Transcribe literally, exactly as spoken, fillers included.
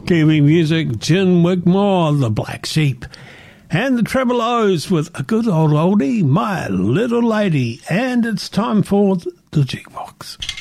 Kiwi music, Gin Wigmore, The Black Sheep, and the Treble O's with a good old oldie, My Little Lady. And it's time for the Jukebox.